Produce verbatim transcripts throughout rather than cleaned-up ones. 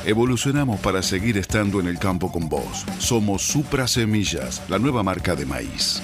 Evolucionamos para seguir estando en el campo con vos. Somos Supra Semillas, la nueva marca de maíz.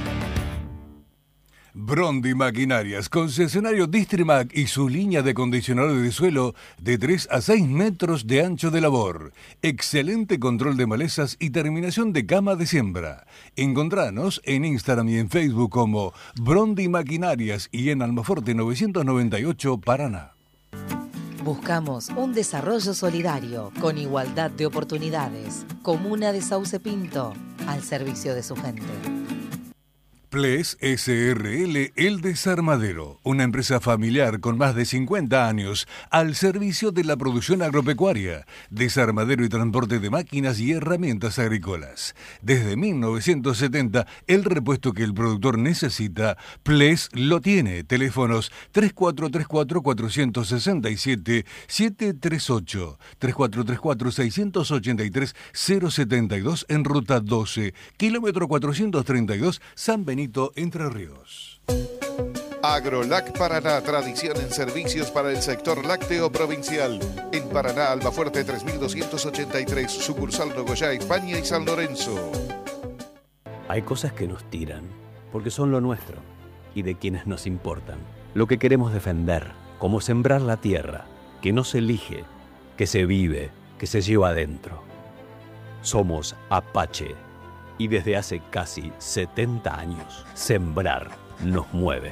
Brondi Maquinarias, concesionario Distrimac y su línea de acondicionadores de suelo de tres a seis metros de ancho de labor. Excelente control de malezas y terminación de cama de siembra. Encontranos en Instagram y en Facebook como Brondi Maquinarias y en Almaforte novecientos noventa y ocho, Paraná. Buscamos un desarrollo solidario con igualdad de oportunidades. Comuna de Sauce Pinto, al servicio de su gente. Ples S R L El Desarmadero, una empresa familiar con más de cincuenta años al servicio de la producción agropecuaria, desarmadero y transporte de máquinas y herramientas agrícolas. Desde mil novecientos setenta, el repuesto que el productor necesita, Ples lo tiene. Teléfonos tres cuatro tres cuatro, cuatro seis siete, siete tres ocho, tres cuatro tres cuatro, seis ocho tres, cero siete dos en ruta doce, kilómetro cuatrocientos treinta y dos, San Benito, Entre Ríos. Agrolac Paraná, tradición en servicios para el sector lácteo provincial. En Paraná, Almafuerte tres mil doscientos ochenta y tres, sucursal Nogoyá, España y San Lorenzo. Hay cosas que nos tiran, porque son lo nuestro y de quienes nos importan. Lo que queremos defender, como sembrar la tierra, que no se elige, que se vive, que se lleva adentro. Somos Apache. Y desde hace casi setenta años, sembrar nos mueve.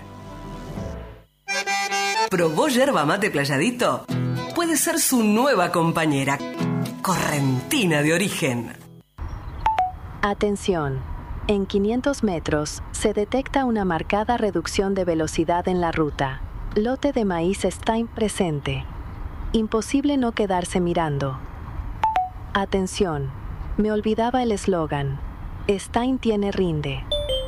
¿Probó yerba mate Playadito? Puede ser su nueva compañera, correntina de origen. Atención. En quinientos metros se detecta una marcada reducción de velocidad en la ruta. Lote de maíz está presente. Imposible no quedarse mirando. Atención. Me olvidaba el eslogan. Stein tiene rinde.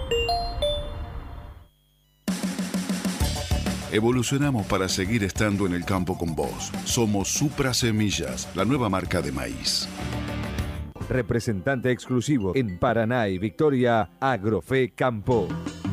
Evolucionamos para seguir estando en el campo con vos. Somos Supra Semillas, la nueva marca de maíz. Representante exclusivo en Paraná y Victoria, Agrofe Campo.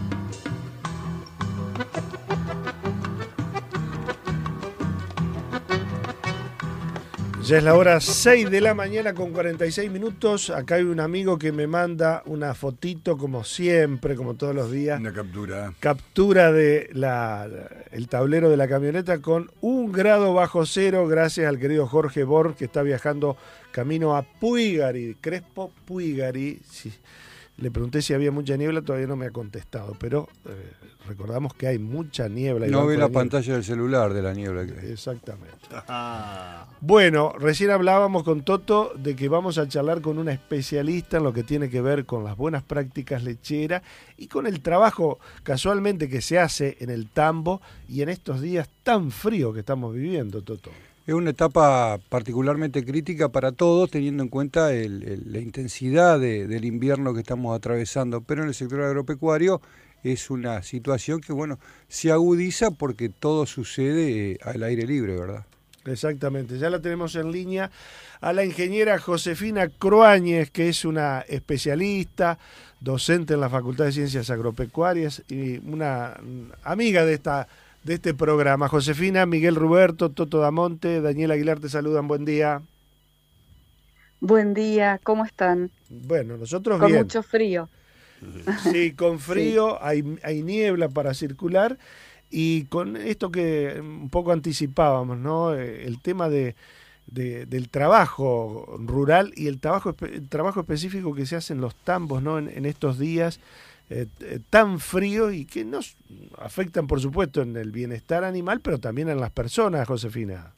Ya es la hora seis de la mañana con cuarenta y seis minutos. Acá hay un amigo que me manda una fotito, como siempre, como todos los días. Una captura. Captura de la, el tablero de la camioneta con un grado bajo cero, gracias al querido Jorge Bor, que está viajando camino a Puigari, Crespo Puigari. Sí. Le pregunté si había mucha niebla, todavía no me ha contestado, pero eh, recordamos que hay mucha niebla. No ve la pantalla del celular de la niebla. Exactamente. Bueno, recién hablábamos con Toto de que vamos a charlar con una especialista en lo que tiene que ver con las buenas prácticas lecheras y con el trabajo casualmente que se hace en el tambo y en estos días tan fríos que estamos viviendo, Toto. Es una etapa particularmente crítica para todos, teniendo en cuenta el, el, la intensidad de, del invierno que estamos atravesando, pero en el sector agropecuario es una situación que, bueno, se agudiza porque todo sucede eh, al aire libre, ¿verdad? Exactamente, ya la tenemos en línea a la ingeniera Josefina Cruáñez, que es una especialista, docente en la Facultad de Ciencias Agropecuarias y una amiga de esta de este programa. Josefina, Miguel Ruberto, Toto Damonte, Daniel Aguilar te saludan, buen día. Buen día, ¿cómo están? Bueno, nosotros con bien. Con mucho frío. Sí, con frío, sí. Hay, hay niebla para circular y con esto que un poco anticipábamos, ¿no? El tema de, de, del trabajo rural y el trabajo, el trabajo específico que se hace en los tambos, ¿no? En, en estos días Eh, eh, tan fríos y que nos afectan, por supuesto, en el bienestar animal, pero también en las personas, Josefina.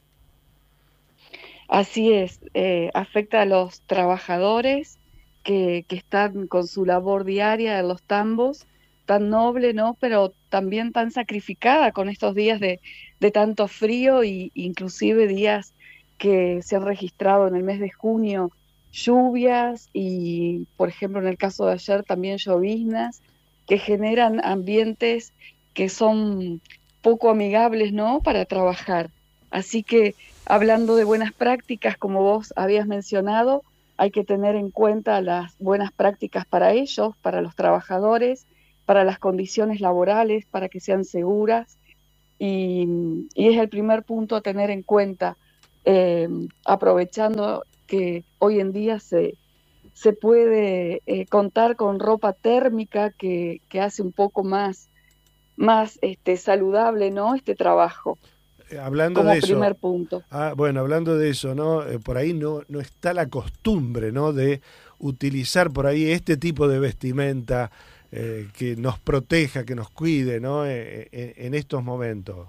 Así es, eh, afecta a los trabajadores que, que están con su labor diaria en los tambos, tan noble, ¿no? Pero también tan sacrificada con estos días de, de tanto frío y inclusive días que se han registrado en el mes de junio, lluvias y, por ejemplo, en el caso de ayer también lloviznas que generan ambientes que son poco amigables, ¿no?, para trabajar. Así que, hablando de buenas prácticas, como vos habías mencionado, hay que tener en cuenta las buenas prácticas para ellos, para los trabajadores, para las condiciones laborales, para que sean seguras. Y, y es el primer punto a tener en cuenta. eh, aprovechando que hoy en día se, se puede eh, contar con ropa térmica que, que hace un poco más, más este, saludable, ¿no?, este trabajo. Hablando como de eso, primer punto. Ah, bueno, hablando de eso, ¿no? Eh, por ahí no, no está la costumbre, ¿no?, de utilizar por ahí este tipo de vestimenta eh, que nos proteja, que nos cuide, ¿no?, eh, eh, en estos momentos.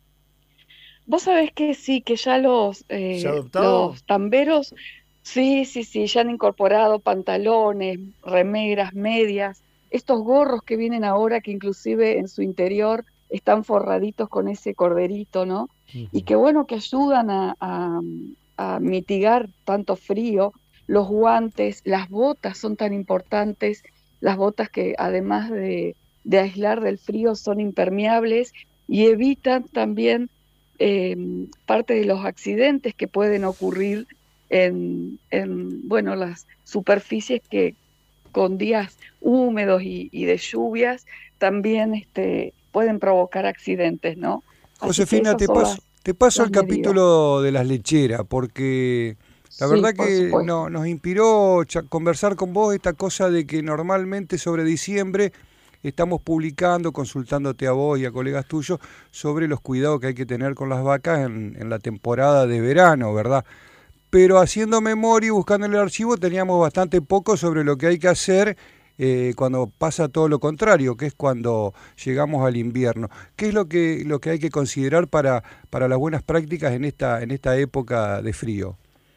Vos sabés que sí, que ya los, eh, ¿Se ha adoptado? los tamberos, sí, sí, sí, ya han incorporado pantalones, remeras, medias, estos gorros que vienen ahora, que inclusive en su interior están forraditos con ese corderito, ¿no? Uh-huh. Y que bueno, que ayudan a, a, a mitigar tanto frío. Los guantes, las botas son tan importantes, las botas que además de, de aislar del frío son impermeables y evitan también eh, parte de los accidentes que pueden ocurrir en, en bueno, las superficies que con días húmedos y, y de lluvias también este, pueden provocar accidentes, ¿no? Josefina, te paso, las, te paso el medidas. capítulo de las lecheras, porque la sí, verdad que no, nos inspiró conversar con vos esta cosa de que normalmente sobre diciembre estamos publicando, consultándote a vos y a colegas tuyos sobre los cuidados que hay que tener con las vacas en, en la temporada de verano, ¿verdad? Pero haciendo memoria y buscando en el archivo teníamos bastante poco sobre lo que hay que hacer eh, cuando pasa todo lo contrario, que es cuando llegamos al invierno. ¿Qué es lo que, lo que hay que considerar para, para las buenas prácticas en esta, en esta época de frío?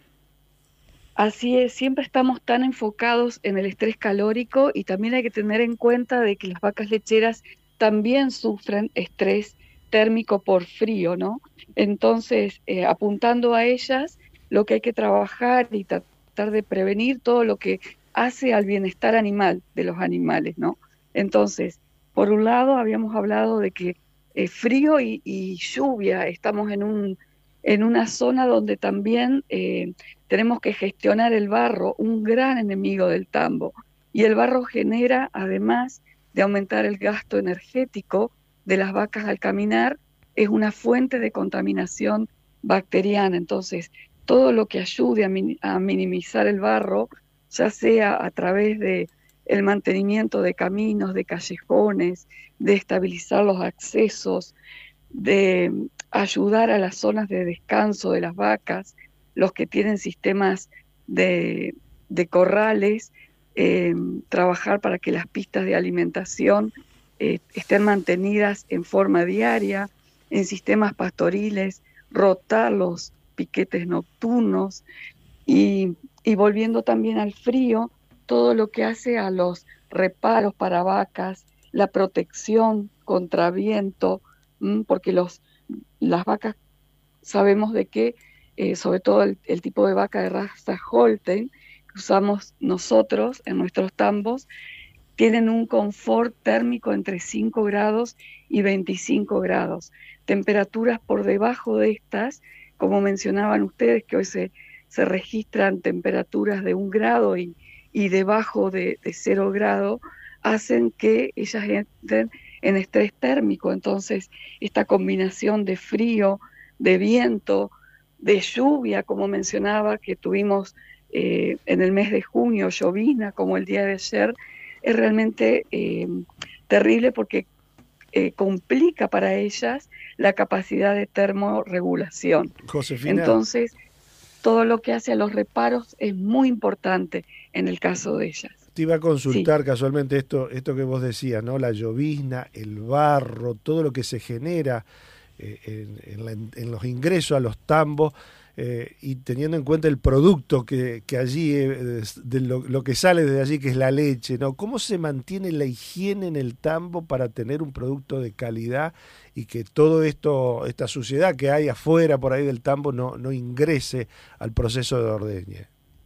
Así es, siempre estamos tan enfocados en el estrés calórico y también hay que tener en cuenta de que las vacas lecheras también sufren estrés térmico por frío, ¿no? Entonces, eh, apuntando a ellas, lo que hay que trabajar y tratar de prevenir todo lo que hace al bienestar animal de los animales, ¿no? Entonces, por un lado, habíamos hablado de que eh, frío y, y lluvia, estamos en un en una zona donde también eh, tenemos que gestionar el barro, un gran enemigo del tambo. Y el barro genera, además de aumentar el gasto energético de las vacas al caminar, es una fuente de contaminación bacteriana. Entonces, todo lo que ayude a, min- a minimizar el barro, ya sea a través de el mantenimiento de caminos, de callejones, de estabilizar los accesos, de ayudar a las zonas de descanso de las vacas, los que tienen sistemas de, de corrales, eh, trabajar para que las pistas de alimentación eh, estén mantenidas en forma diaria, en sistemas pastoriles, rotar los piquetes nocturnos y, y volviendo también al frío, todo lo que hace a los reparos para vacas, la protección contra viento, porque los, las vacas sabemos de que, eh, sobre todo el, el tipo de vaca de raza Holstein, que usamos nosotros en nuestros tambos, tienen un confort térmico entre cinco grados y veinticinco grados. Temperaturas por debajo de estas, como mencionaban ustedes, que hoy se, se registran temperaturas de un grado y, y debajo de, de cero grado, hacen que ellas entren en estrés térmico. Entonces, esta combinación de frío, de viento, de lluvia, como mencionaba, que tuvimos eh, en el mes de junio, llovizna, como el día de ayer, es realmente eh, terrible porque eh, complica para ellas la capacidad de termorregulación. Josefina. Entonces, todo lo que hace a los reparos es muy importante en el caso de ellas. Te iba a consultar sí. casualmente esto, esto que vos decías, ¿no? La llovizna, el barro, todo lo que se genera eh, en, en, la, en los ingresos a los tambos, eh, y teniendo en cuenta el producto que, que allí, eh, de, de lo, lo que sale de allí, que es la leche, ¿no? ¿Cómo se mantiene la higiene en el tambo para tener un producto de calidad y que todo esto, esta suciedad que hay afuera por ahí del tambo no, no ingrese al proceso de ordeñe?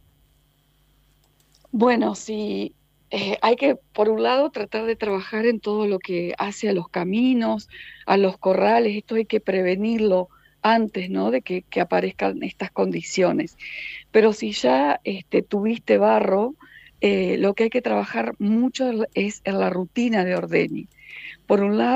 Bueno, sí, eh, hay que, por un lado, tratar de trabajar en todo lo que hace a los caminos, a los corrales. Esto hay que prevenirlo antes, ¿no?, de que, que aparezcan estas condiciones. Pero si ya este, tuviste barro, eh, lo que hay que trabajar mucho es en la rutina de ordeñe. Por un lado,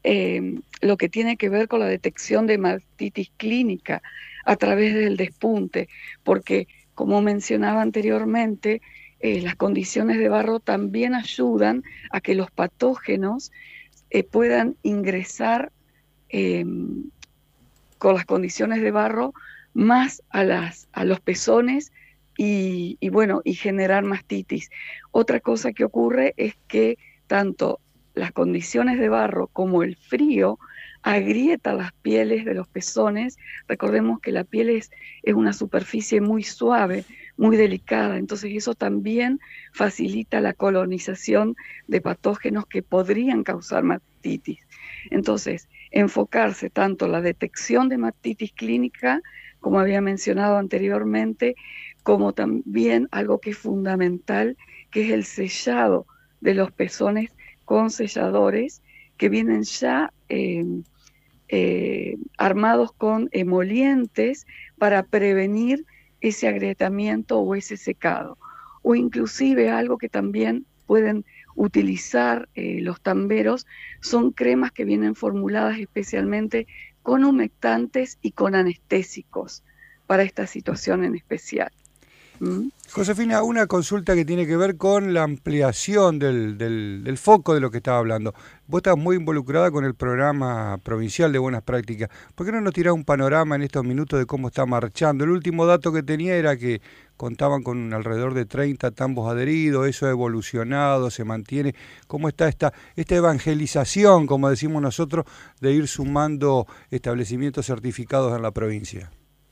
eh, lo que tiene que ver con la detección de mastitis clínica a través del despunte, porque como mencionaba anteriormente, eh, las condiciones de barro también ayudan a que los patógenos eh, puedan ingresar eh, con las condiciones de barro más a, las, a los pezones y, y bueno, y generar mastitis. Otra cosa que ocurre es que tanto las condiciones de barro como el frío agrieta las pieles de los pezones. Recordemos que la piel es, es una superficie muy suave, muy delicada, entonces eso también facilita la colonización de patógenos que podrían causar mastitis. Entonces, enfocarse tanto en la detección de mastitis clínica, como había mencionado anteriormente, como también algo que es fundamental, que es el sellado de los pezones con selladores que vienen ya eh, eh, armados con emolientes para prevenir ese agrietamiento o ese secado. O inclusive algo que también pueden utilizar eh, los tamberos son cremas que vienen formuladas especialmente con humectantes y con anestésicos para esta situación en especial. ¿Mm? Josefina, una consulta que tiene que ver con la ampliación del, del, del foco de lo que estaba hablando. Vos estás muy involucrada con el programa provincial de buenas prácticas. ¿Por qué no nos tirás un panorama en estos minutos de cómo está marchando? El último dato que tenía era que contaban con alrededor de treinta tambos adheridos, eso ha evolucionado, se mantiene. ¿Cómo está esta, esta evangelización, como decimos nosotros, de ir sumando establecimientos certificados en la provincia?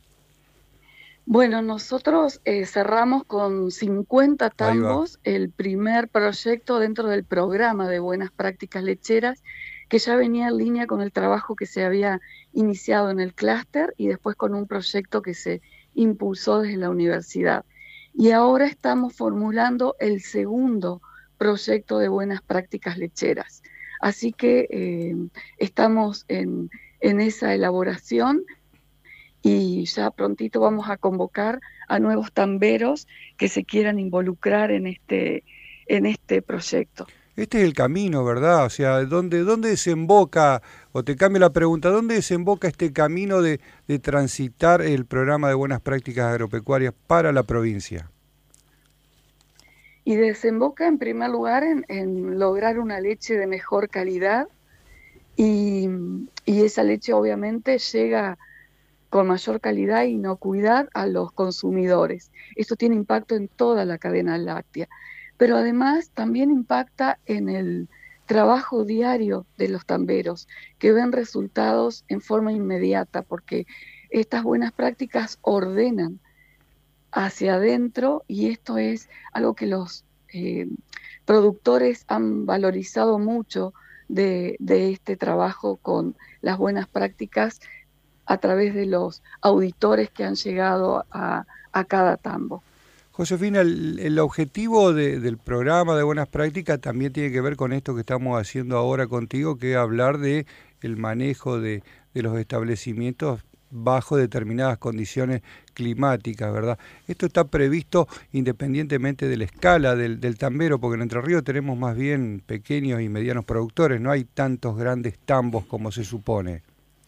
Bueno, nosotros eh, cerramos con cincuenta tambos el primer proyecto dentro del programa de buenas prácticas lecheras, que ya venía en línea con el trabajo que se había iniciado en el clúster y después con un proyecto que se impulsó desde la universidad. Y ahora estamos formulando el segundo proyecto de buenas prácticas lecheras. Así que eh, estamos en, en esa elaboración y ya prontito vamos a convocar a nuevos tamberos que se quieran involucrar en este, en este proyecto. Este es el camino, ¿verdad? O sea, ¿dónde, dónde desemboca, o te cambio la pregunta, ¿dónde desemboca este camino de, de transitar el programa de buenas prácticas agropecuarias para la provincia? Y desemboca en primer lugar en, en lograr una leche de mejor calidad y, y esa leche obviamente llega con mayor calidad e inocuidad a los consumidores. Esto tiene impacto en toda la cadena láctea, pero además también impacta en el trabajo diario de los tamberos, que ven resultados en forma inmediata, porque estas buenas prácticas ordenan hacia adentro y esto es algo que los eh, productores han valorizado mucho de, de este trabajo con las buenas prácticas a través de los auditores que han llegado a, a cada tambo. Josefina, el, el objetivo de, del programa de buenas prácticas también tiene que ver con esto que estamos haciendo ahora contigo, que es hablar de el manejo de, de los establecimientos bajo determinadas condiciones climáticas, ¿verdad? Esto está previsto independientemente de la escala del, del tambero, porque en Entre Ríos tenemos más bien pequeños y medianos productores, no hay tantos grandes tambos como se supone.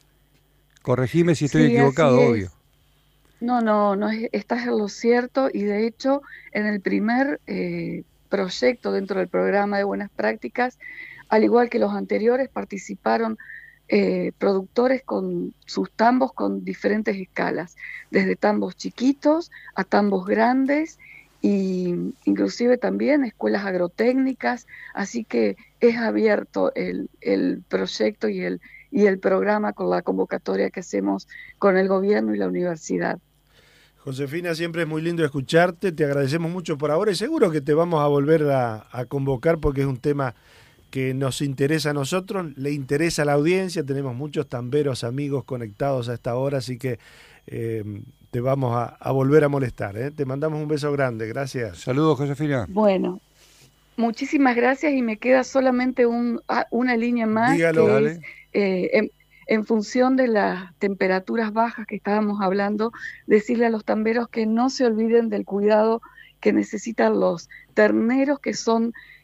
Corregime si estoy sí, equivocado, obvio. No, no, no, estás en lo cierto y de hecho en el primer eh, proyecto dentro del programa de buenas prácticas, al igual que los anteriores, participaron eh, productores con sus tambos con diferentes escalas, desde tambos chiquitos a tambos grandes y inclusive también escuelas agrotécnicas, así que es abierto el, el proyecto y el y el programa con la convocatoria que hacemos con el gobierno y la universidad. Josefina, siempre es muy lindo escucharte, te agradecemos mucho por ahora y seguro que te vamos a volver a, a convocar porque es un tema que nos interesa a nosotros, le interesa a la audiencia, tenemos muchos tamberos amigos conectados a esta hora, así que eh, te vamos a, a volver a molestar. ¿eh? Te mandamos un beso grande, gracias. Saludos, Josefina. Bueno, muchísimas gracias y me queda solamente un, una línea más. Dígalo, que dale. es, eh, en, en función de las temperaturas bajas que estábamos hablando, decirle a los tamberos que no se olviden del cuidado que necesitan los terneros que son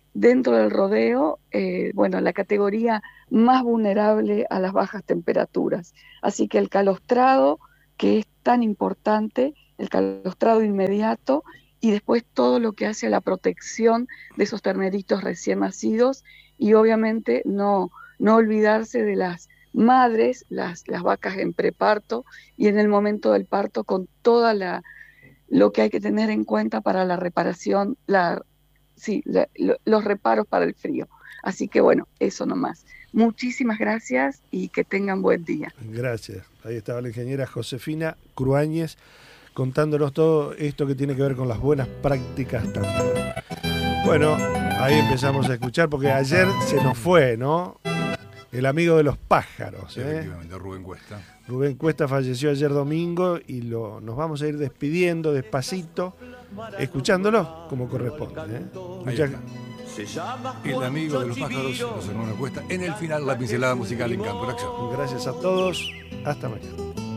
dentro del rodeo, eh, bueno, la categoría más vulnerable a las bajas temperaturas. Así que el calostrado, que es tan importante, el calostrado inmediato, y después todo lo que hace a la protección de esos terneritos recién nacidos, y obviamente no, no olvidarse de las madres, las, las vacas en preparto, y en el momento del parto con toda la lo que hay que tener en cuenta para la reparación, la, sí, la, lo, los reparos para el frío. Así que bueno, eso nomás. Muchísimas gracias y que tengan buen día. Gracias. Ahí estaba la ingeniera Josefina Cruáñez contándonos todo esto que tiene que ver con las buenas prácticas también. Bueno, ahí empezamos a escuchar porque ayer se nos fue, ¿no? El amigo de los pájaros. ¿eh? Efectivamente, Rubén Cuesta. Rubén Cuesta falleció ayer domingo y lo, nos vamos a ir despidiendo despacito, escuchándolo como corresponde. ¿eh? Muchas... El amigo de los pájaros, los hermanos Cuesta. En el final, la pincelada musical en Campo de Acción. Gracias a todos. Hasta mañana.